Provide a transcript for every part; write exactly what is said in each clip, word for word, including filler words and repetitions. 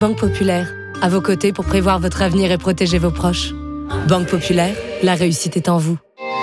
Banque Populaire, à vos côtés pour prévoir votre avenir et protéger vos proches. Banque Populaire, la réussite est en vous.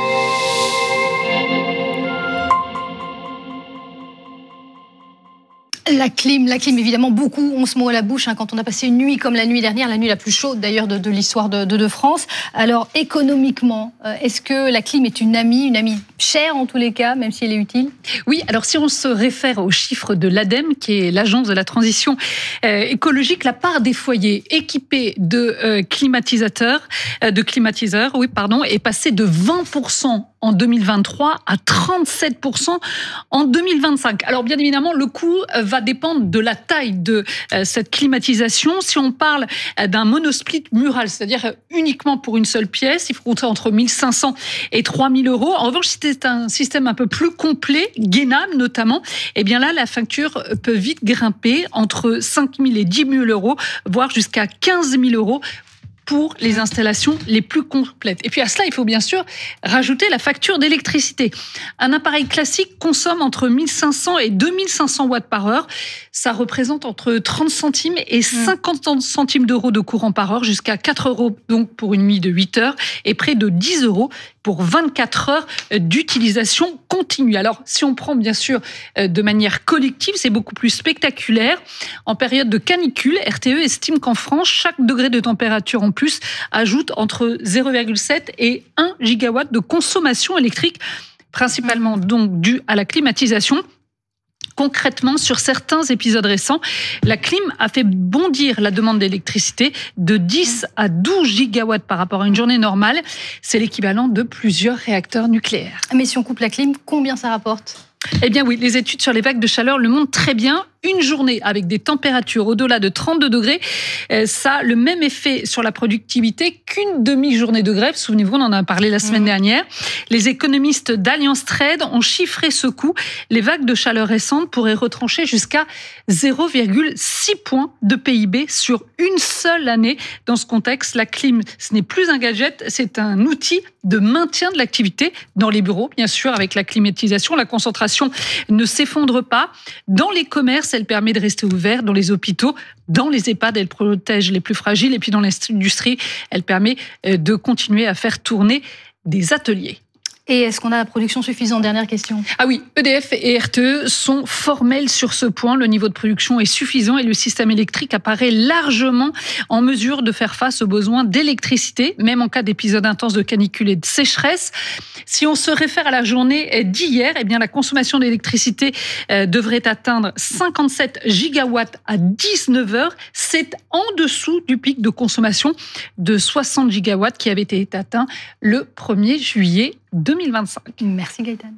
La clim, la clim, évidemment, beaucoup ont ce mot à la bouche hein, quand on a passé une nuit comme la nuit dernière, la nuit la plus chaude d'ailleurs de, de l'histoire de, de, de France. Alors, économiquement, euh, est-ce que la clim est une amie, une amie chère en tous les cas, même si elle est utile ? Oui, alors si on se réfère aux chiffres de l'ADEME, qui est l'agence de la transition euh, écologique, la part des foyers équipés de euh, climatisateurs, euh, de climatiseurs, oui, pardon, est passée de vingt pour cent en deux mille vingt-trois à trente-sept pour cent en deux mille vingt-cinq. Alors bien évidemment, le coût va dépendre de la taille de euh, cette climatisation. Si on parle euh, d'un monosplit mural, c'est-à-dire euh, uniquement pour une seule pièce, il faut compter entre mille cinq cents et trois mille euros. En revanche, si c'est un système un peu plus complet, gainable notamment, eh bien là, la facture peut vite grimper entre cinq mille et dix mille euros, voire jusqu'à quinze mille euros pour les installations les plus complètes. Et puis à cela, il faut bien sûr rajouter la facture d'électricité. Un appareil classique consomme entre mille cinq cents et deux mille cinq cents watts par heure. Ça représente entre trente centimes et cinquante centimes d'euros de courant par heure, jusqu'à quatre euros donc pour une nuit de huit heures et près de dix euros pour vingt-quatre heures d'utilisation continue. Alors, si on prend bien sûr de manière collective, c'est beaucoup plus spectaculaire. En période de canicule, R T E estime qu'en France, chaque degré de température en plus ajoute entre zéro virgule sept et un gigawatt de consommation électrique, principalement donc due à la climatisation. Concrètement, sur certains épisodes récents, la clim a fait bondir la demande d'électricité de dix à douze gigawatts par rapport à une journée normale. C'est l'équivalent de plusieurs réacteurs nucléaires. Mais si on coupe la clim, combien ça rapporte ? Eh bien oui, les études sur les vagues de chaleur le montrent très bien. Une journée avec des températures au-delà de trente-deux degrés, ça a le même effet sur la productivité qu'une demi-journée de grève. Souvenez-vous, on en a parlé la semaine mmh. dernière. Les économistes d'Allianz Trade ont chiffré ce coût. Les vagues de chaleur récentes pourraient retrancher jusqu'à zéro virgule six points de P I B sur une seule année. Dans ce contexte, la clim, ce n'est plus un gadget, c'est un outil de maintien de l'activité dans les bureaux. Bien sûr, avec la climatisation, la concentration ne s'effondre pas. Dans les commerces, elle permet de rester ouverte. Dans les hôpitaux, dans les EHPAD, elle protège les plus fragiles. Et puis dans l'industrie, elle permet de continuer à faire tourner des ateliers. Et est-ce qu'on a la production suffisante ? Dernière question. Ah oui, E D F et R T E sont formels sur ce point. Le niveau de production est suffisant et le système électrique apparaît largement en mesure de faire face aux besoins d'électricité, même en cas d'épisodes intenses de canicule et de sécheresse. Si on se réfère à la journée d'hier, eh bien la consommation d'électricité devrait atteindre cinquante-sept gigawatts à dix-neuf heures. C'est en dessous du pic de consommation de soixante gigawatts qui avait été atteint le premier juillet deux mille vingt-cinq. Merci Gaëtane.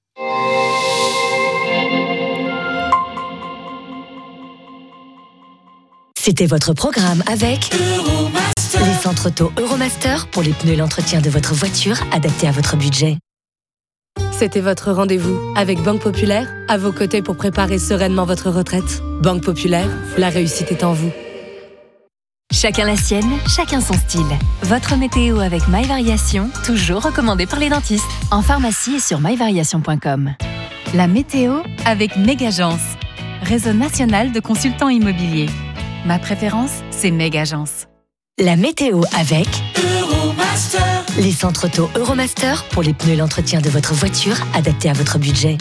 C'était votre programme avec Euromaster. Les centres auto Euromaster pour les pneus et l'entretien de votre voiture adapté à votre budget. C'était votre rendez-vous avec Banque Populaire, à vos côtés pour préparer sereinement votre retraite. Banque Populaire, la réussite est en vous. Chacun la sienne, chacun son style. Votre météo avec My Variation, toujours recommandé par les dentistes. En pharmacie et sur my variation point com. La météo avec Megagence, réseau national de consultants immobiliers. Ma préférence, c'est Megagence. La météo avec Euromaster. Les centres auto Euromaster pour les pneus et l'entretien de votre voiture adapté à votre budget.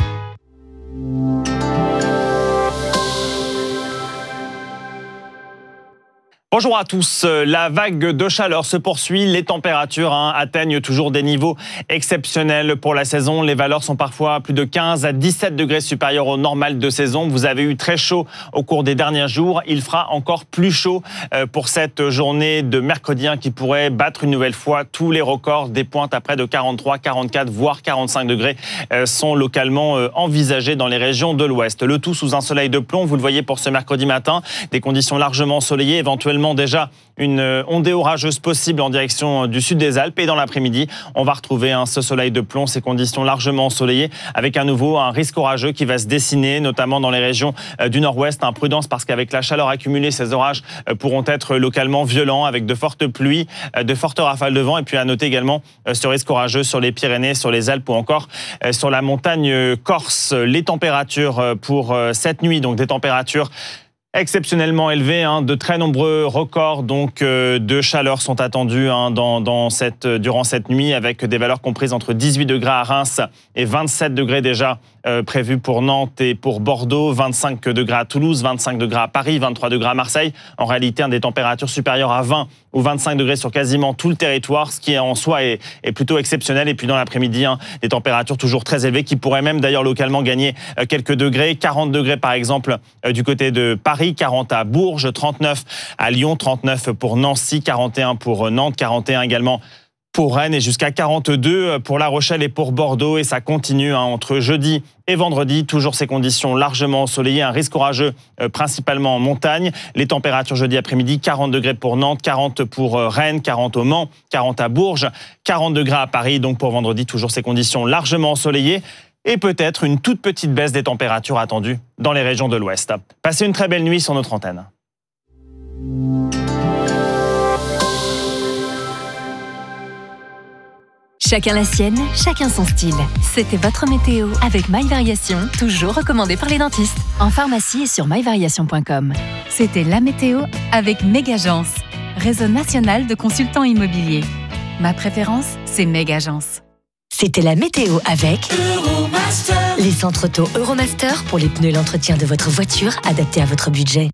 Bonjour à tous. La vague de chaleur se poursuit. Les températures hein, atteignent toujours des niveaux exceptionnels pour la saison. Les valeurs sont parfois plus de quinze à dix-sept degrés supérieures au normal de saison. Vous avez eu très chaud au cours des derniers jours. Il fera encore plus chaud pour cette journée de mercredi hein, qui pourrait battre une nouvelle fois tous les records. Des pointes à près de quarante-trois, quarante-quatre, voire quarante-cinq degrés sont localement envisagées dans les régions de l'Ouest. Le tout sous un soleil de plomb. Vous le voyez pour ce mercredi matin. Des conditions largement ensoleillées, éventuellement déjà une ondée orageuse possible en direction du sud des Alpes. Et dans l'après-midi, on va retrouver hein, ce soleil de plomb, ces conditions largement ensoleillées, avec à nouveau un risque orageux qui va se dessiner, notamment dans les régions du nord-ouest. Hein, prudence parce qu'avec la chaleur accumulée, ces orages pourront être localement violents, avec de fortes pluies, de fortes rafales de vent. Et puis à noter également ce risque orageux sur les Pyrénées, sur les Alpes ou encore sur la montagne corse. Les températures pour cette nuit, donc des températures exceptionnellement élevé. Hein. De très nombreux records donc, euh, de chaleur sont attendus hein, dans, dans cette, durant cette nuit, avec des valeurs comprises entre dix-huit degrés à Reims et vingt-sept degrés déjà euh, prévus pour Nantes et pour Bordeaux, vingt-cinq degrés à Toulouse, vingt-cinq degrés à Paris, vingt-trois degrés à Marseille. En réalité, hein, des températures supérieures à vingt ou vingt-cinq degrés sur quasiment tout le territoire, ce qui en soi est, est plutôt exceptionnel. Et puis dans l'après-midi, hein, des températures toujours très élevées qui pourraient même d'ailleurs localement gagner euh, quelques degrés. quarante degrés par exemple euh, du côté de Paris, quarante à Bourges, trente-neuf à Lyon, trente-neuf pour Nancy, quarante et un pour Nantes, quarante et un également pour Rennes et jusqu'à quarante-deux pour La Rochelle et pour Bordeaux. Et ça continue hein, entre jeudi et vendredi. Toujours ces conditions largement ensoleillées, un risque orageux euh, principalement en montagne. Les températures jeudi après-midi, quarante degrés pour Nantes, quarante pour euh, Rennes, quarante au Mans, quarante à Bourges, quarante degrés à Paris. Donc pour vendredi, toujours ces conditions largement ensoleillées. Et peut-être une toute petite baisse des températures attendues dans les régions de l'Ouest. Passez une très belle nuit sur notre antenne. Chacun la sienne, chacun son style. C'était votre météo avec My Variation, toujours recommandé par les dentistes. En pharmacie et sur my variation point com. C'était la météo avec Megagence, réseau national de consultants immobiliers. Ma préférence, c'est Megagence. C'était la météo avec Euromaster. Les centres auto Euromaster pour les pneus et l'entretien de votre voiture adaptés à votre budget.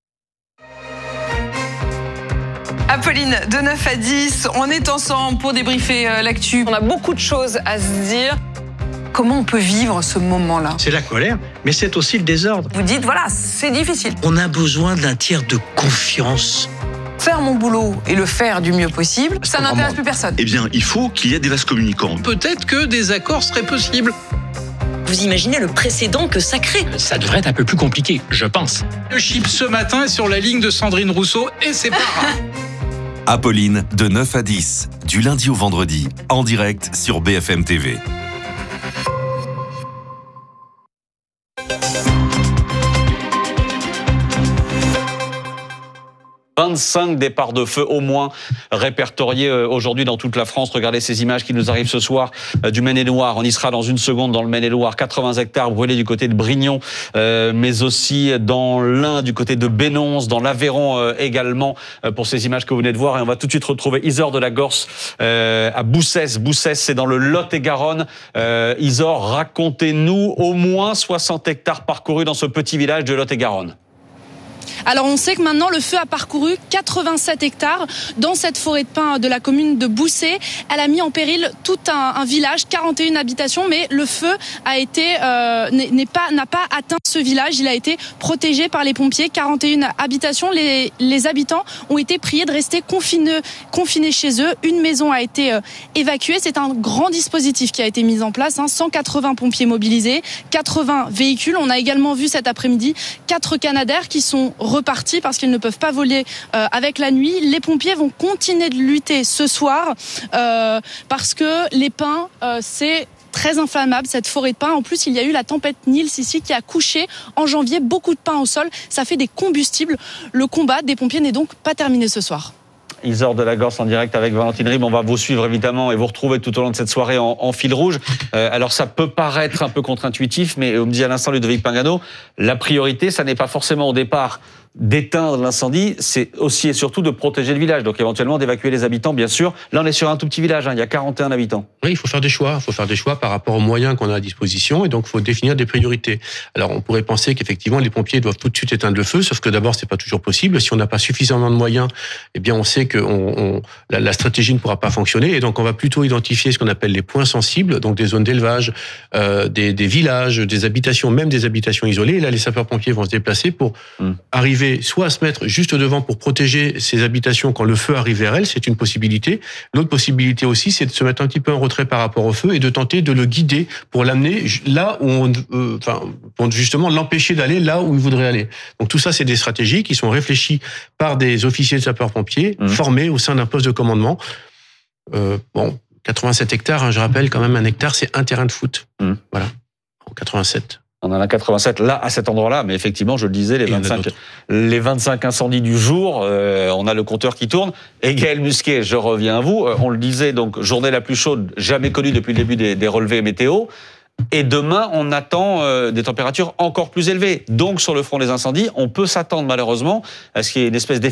Apolline, de neuf à dix, on est ensemble pour débriefer euh, l'actu. On a beaucoup de choses à se dire. Comment on peut vivre ce moment-là ? C'est la colère, mais c'est aussi le désordre. Vous dites, voilà, c'est difficile. On a besoin d'un tiers de confiance. Faire mon boulot et le faire du mieux possible, ça n'intéresse plus personne. Eh bien, il faut qu'il y ait des vases communicants. Peut-être que des accords seraient possibles. Vous imaginez le précédent que ça crée ? Ça devrait être un peu plus compliqué, je pense. Le chip ce matin est sur la ligne de Sandrine Rousseau et c'est pas grave. Apolline, de neuf à dix, du lundi au vendredi, en direct sur B F M T V. vingt-cinq départs de feu au moins répertoriés aujourd'hui dans toute la France. Regardez ces images qui nous arrivent ce soir du Maine-et-Loire. On y sera dans une seconde dans le Maine-et-Loire. quatre-vingts hectares brûlés du côté de Brignon, euh, mais aussi dans l'Ain, du côté de Bénonce, dans l'Aveyron euh, également, euh, pour ces images que vous venez de voir. Et on va tout de suite retrouver Isor de la Gorse euh, à Boussès. Boussès, c'est dans le Lot-et-Garonne. Euh, Isor, racontez-nous au moins soixante hectares parcourus dans ce petit village de Lot-et-Garonne. Alors on sait que maintenant le feu a parcouru quatre-vingt-sept hectares dans cette forêt de pins de la commune de Boussay. Elle a mis en péril tout un, un village, quarante et une habitations, mais le feu a été euh, n'est pas n'a pas atteint ce village. Il a été protégé par les pompiers. quarante et une habitations. Les, les habitants ont été priés de rester confinés confinés chez eux. Une maison a été euh, évacuée. C'est un grand dispositif qui a été mis en place. Hein. cent quatre-vingts pompiers mobilisés, quatre-vingts véhicules. On a également vu cet après-midi quatre Canadair qui sont repartis parce qu'ils ne peuvent pas voler euh, avec la nuit. Les pompiers vont continuer de lutter ce soir euh, parce que les pins, euh, c'est très inflammable, cette forêt de pins. En plus, il y a eu la tempête Nils ici qui a couché en janvier beaucoup de pins au sol. Ça fait des combustibles. Le combat des pompiers n'est donc pas terminé ce soir. Isor de la Gorse en direct avec Valentine Rime. On va vous suivre évidemment et vous retrouver tout au long de cette soirée en, en fil rouge. Euh, alors ça peut paraître un peu contre-intuitif, mais on me dit à l'instant Ludovic Pingano, la priorité, ça n'est pas forcément au départ d'éteindre l'incendie, c'est aussi et surtout de protéger le village, donc éventuellement d'évacuer les habitants, bien sûr. Là, on est sur un tout petit village, hein, il y a quarante et un habitants. Oui, il faut faire des choix, il faut faire des choix par rapport aux moyens qu'on a à disposition, et donc il faut définir des priorités. Alors, on pourrait penser qu'effectivement, les pompiers doivent tout de suite éteindre le feu, sauf que d'abord, c'est pas toujours possible. Si on n'a pas suffisamment de moyens, eh bien, on sait que on, on, la, la stratégie ne pourra pas fonctionner, et donc on va plutôt identifier ce qu'on appelle les points sensibles, donc des zones d'élevage, euh, des, des villages, des habitations, même des habitations isolées. Et là, les sapeurs-pompiers vont se déplacer pour mmh. arriver soit à se mettre juste devant pour protéger ces habitations quand le feu arrive vers elles, c'est une possibilité. L'autre possibilité aussi, c'est de se mettre un petit peu en retrait par rapport au feu et de tenter de le guider pour l'amener là où on, euh, enfin, pour justement l'empêcher d'aller là où il voudrait aller. Donc tout ça, c'est des stratégies qui sont réfléchies par des officiers de sapeurs-pompiers mmh. formés au sein d'un poste de commandement. Euh, bon, quatre-vingt-sept hectares, hein, je rappelle quand même, un hectare, c'est un terrain de foot. Mmh. Voilà, en quatre-vingt-sept. On en a quatre-vingt-sept là, à cet endroit-là, mais effectivement, je le disais, les vingt-cinq, les vingt-cinq incendies du jour, euh, on a le compteur qui tourne. Et Gaël Musquet, je reviens à vous, euh, on le disait, donc journée la plus chaude jamais connue depuis le début des, des relevés météo. Et demain, on attend euh, des températures encore plus élevées. Donc, sur le front des incendies, on peut s'attendre malheureusement à ce qu'il y ait une espèce d'effet